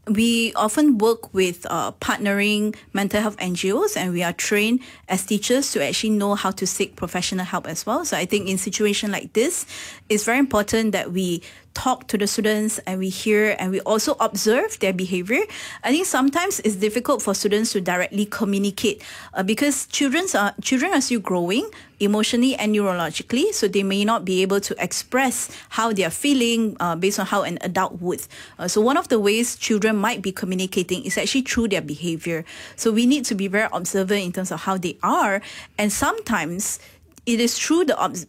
we often work with partnering mental health NGOs, and we are trained as teachers to actually know how to seek professional help as well. So I think in situation like this, it's very important that we talk to the students and we hear and we also observe their behavior. I think sometimes it's difficult for students to directly communicate because children are still growing emotionally and neurologically, so they may not be able to express how they are feeling based on how an adult would. So one of the ways children might be communicating is actually through their behavior. So we need to be very observant in terms of how they are, and sometimes it is through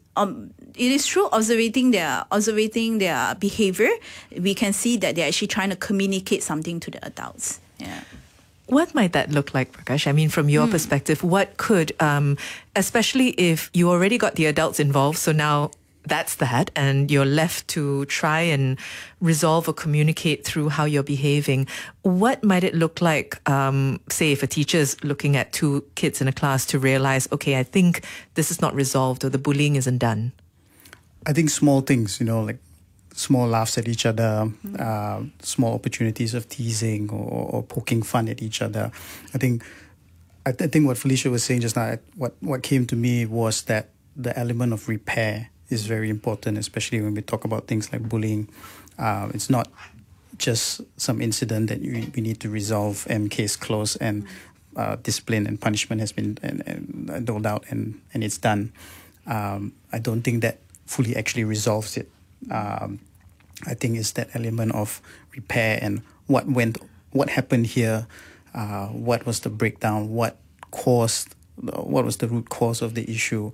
observing their behavior, we can see that they're actually trying to communicate something to the adults. Yeah. What might that look like, Prakash? I mean, from your perspective, what could, especially if you already got the adults involved, so now that's that, and you're left to try and resolve or communicate through how you're behaving. What might it look like, say, if a teacher's looking at two kids in a class to realize, okay, I think this is not resolved or the bullying isn't done? I think small things, like small laughs at each other, small opportunities of teasing or poking fun at each other. I think what Felicia was saying just now, what came to me was that the element of repair is very important, especially when we talk about things like bullying. It's not just some incident that we need to resolve and case closed and discipline and punishment has been doled out and it's done. I don't think that fully actually resolves it. I think it's that element of repair and what happened here, what was the breakdown, what was the root cause of the issue,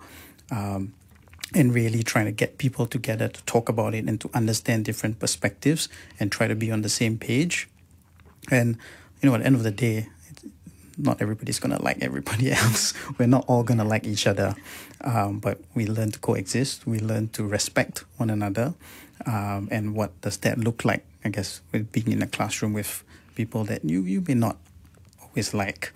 and really trying to get people together to talk about it and to understand different perspectives and try to be on the same page. And, at the end of the day, not everybody's going to like everybody else. We're not all going to like each other. But we learn to coexist. We learn to respect one another. And what does that look like, I guess, with being in a classroom with people that you may not always like.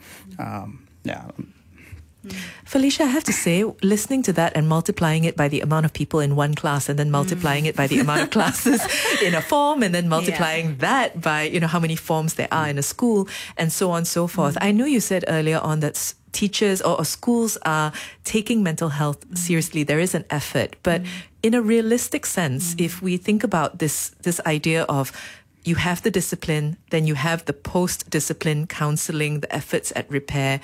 Felicia, I have to say, listening to that and multiplying it by the amount of people in one class and then multiplying it by the amount of classes in a form and then multiplying that by, how many forms there are in a school and so on and so forth. I know you said earlier on that teachers or schools are taking mental health seriously. There is an effort. But in a realistic sense, if we think about this idea of you have the discipline, then you have the post-discipline counseling, the efforts at repair.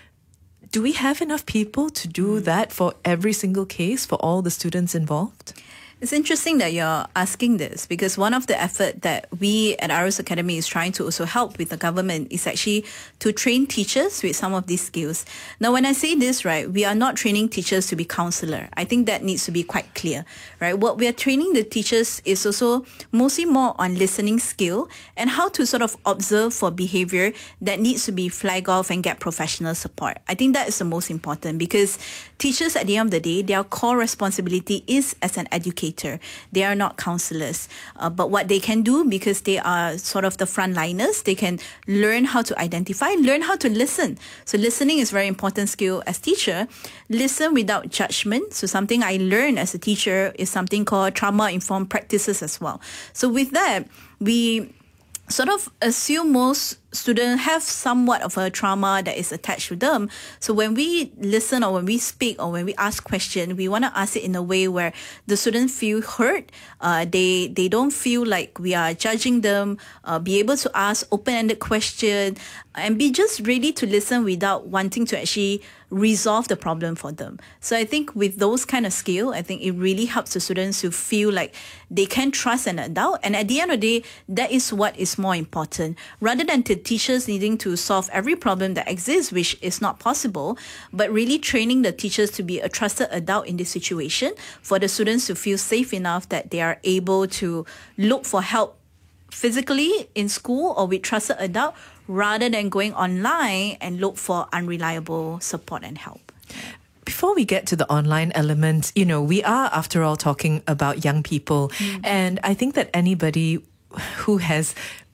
Do we have enough people to do that for every single case for all the students involved? It's interesting that you're asking this because one of the effort that we at Aros Academy is trying to also help with the government is actually to train teachers with some of these skills. Now, when I say this, right, we are not training teachers to be counselor. I think that needs to be quite clear, right? What we are training the teachers is also mostly more on listening skill and how to sort of observe for behavior that needs to be flagged off and get professional support. I think that is the most important because teachers at the end of the day, their core responsibility is as an educator. They are not counselors. But what they can do, because they are sort of the frontliners, they can learn how to identify, learn how to listen. So listening is a very important skill as teacher. Listen without judgment. So something I learned as a teacher is something called trauma-informed practices as well. So with that, we sort of assume most students have somewhat of a trauma that is attached to them. So when we listen or when we speak or when we ask questions, we want to ask it in a way where the students feel heard. They don't feel like we are judging them. Be able to ask open-ended questions and be just ready to listen without wanting to actually resolve the problem for them. So I think with those kind of skill, I think it really helps the students to feel like they can trust an adult. And at the end of the day, that is what is more important. Rather than teachers needing to solve every problem that exists, which is not possible, but really training the teachers to be a trusted adult in this situation for the students to feel safe enough that they are able to look for help physically in school or with trusted adult rather than going online and look for unreliable support and help. Before we get to the online element, we are, after all, talking about young people. And I think that anybody who has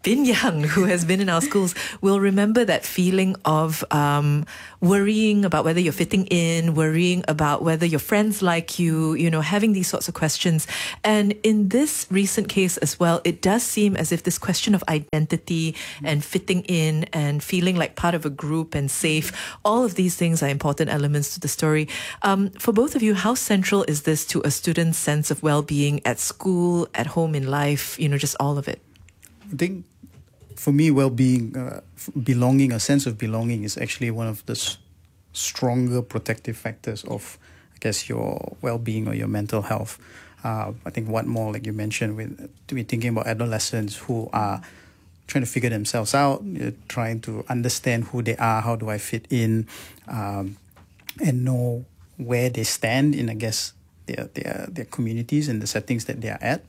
been young, who has been in our schools, will remember that feeling of worrying about whether you're fitting in, worrying about whether your friends like you, having these sorts of questions. And in this recent case as well, it does seem as if this question of identity and fitting in and feeling like part of a group and safe, all of these things are important elements to the story. For both of you, how central is this to a student's sense of well-being at school, at home, in life, just all of it? I think for me, well-being, belonging, a sense of belonging is actually one of the stronger protective factors of, I guess, your well-being or your mental health. I think what more, like you mentioned, to be thinking about adolescents who are trying to figure themselves out, trying to understand who they are, how do I fit in, and know where they stand in, I guess, their communities and the settings that they are at.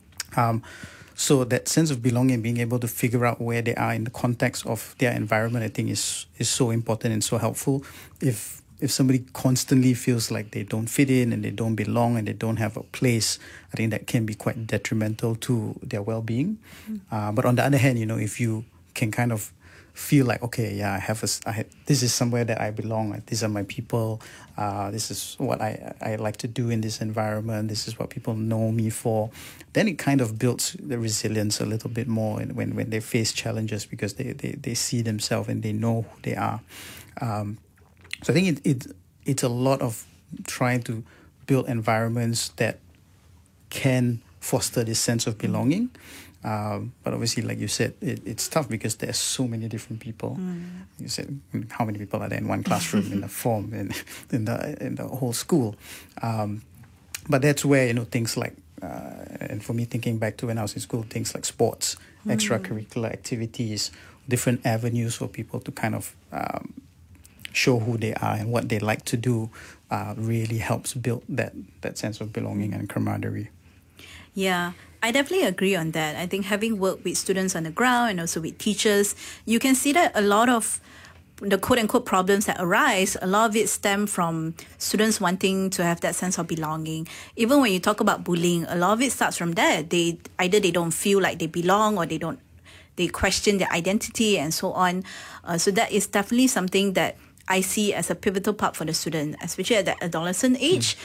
So that sense of belonging, being able to figure out where they are in the context of their environment, I think is so important and so helpful. If somebody constantly feels like they don't fit in and they don't belong and they don't have a place, I think that can be quite detrimental to their well-being. But on the other hand, if you can kind of feel like, okay, yeah, this is somewhere that I belong. Like, these are my people. This is what I like to do in this environment. This is what people know me for. Then it kind of builds the resilience a little bit more when they face challenges, because they see themselves and they know who they are. So I think it's a lot of trying to build environments that can foster this sense of belonging. But obviously, like you said, it's tough because there's so many different people. You said, how many people are there in one classroom, in a form, in the whole school? But that's where, things like, and for me, thinking back to when I was in school, things like sports, extracurricular activities, different avenues for people to kind of show who they are and what they like to do, really helps build that sense of belonging and camaraderie. Yeah, I definitely agree on that. I think having worked with students on the ground and also with teachers, you can see that a lot of the quote-unquote problems that arise, a lot of it stem from students wanting to have that sense of belonging. Even when you talk about bullying, a lot of it starts from there. They don't feel like they belong, or they question their identity and so on. So that is definitely something that I see as a pivotal part for the student, especially at the adolescent age.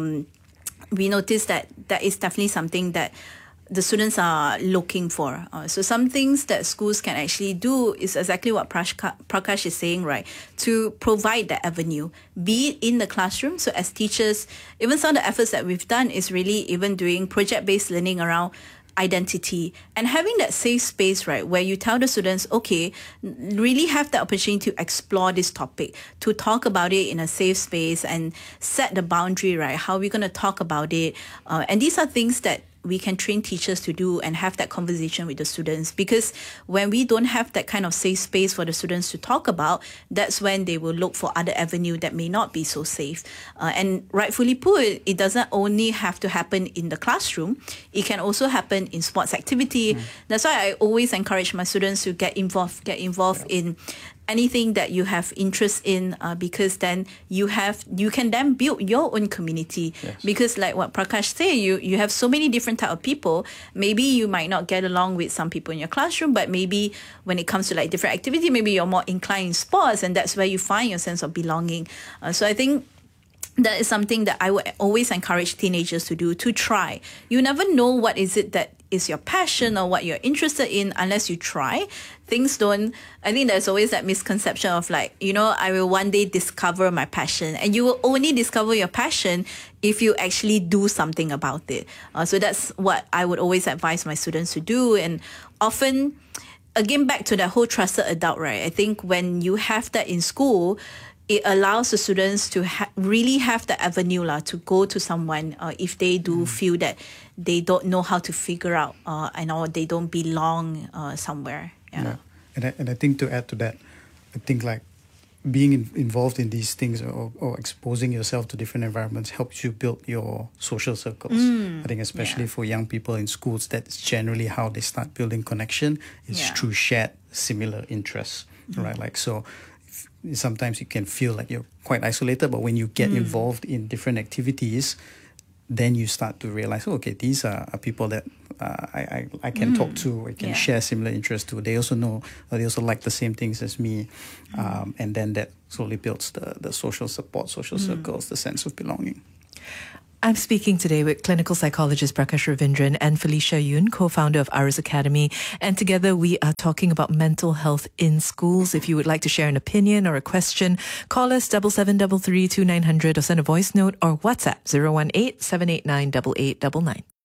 We notice that is definitely something that the students are looking for. So some things that schools can actually do is exactly what Prakash is saying, right? To provide that avenue, be it in the classroom. So as teachers, even some of the efforts that we've done is really even doing project-based learning around identity and having that safe space, right, where you tell the students, okay, really have the opportunity to explore this topic, to talk about it in a safe space and set the boundary, right? How are we going to talk about it? And these are things that we can train teachers to do and have that conversation with the students, because when we don't have that kind of safe space for the students to talk about, that's when they will look for other avenue that may not be so safe. And rightfully put, it doesn't only have to happen in the classroom. It can also happen in sports activity. That's why I always encourage my students to get involved in anything that you have interest in, because then you can then build your own community. Yes. Because like what Prakash said, you have so many different type of people. Maybe you might not get along with some people in your classroom, but maybe when it comes to like different activity, maybe you're more inclined in sports, and that's where you find your sense of belonging. So I think that is something that I would always encourage teenagers to do, to try. You never know what is it that is your passion or what you're interested in unless you try. I think there's always that misconception of like, I will one day discover my passion, and you will only discover your passion if you actually do something about it. So that's what I would always advise my students to do. And often, again, back to that whole trusted adult, right? I think when you have that in school, it allows the students to really have the avenue to go to someone if they do feel that they don't know how to figure out or they don't belong somewhere. Yeah. And I think to add to that, I think like being involved in these things or exposing yourself to different environments helps you build your social circles. I think especially for young people in schools, that's generally how they start building connection, is through shared similar interests, right? Like, so sometimes you can feel like you're quite isolated, but when you get involved in different activities, then you start to realize, okay, these are people that I can talk to, I can share similar interests to. They also know, they also like the same things as me. And then that slowly builds the social support, social circles, the sense of belonging. I'm speaking today with clinical psychologist Prakash Ravindran and Felicia Yoon, co-founder of Arus Academy. And together we are talking about mental health in schools. If you would like to share an opinion or a question, call us 7733 2900 or send a voice note or WhatsApp 018 789 8899.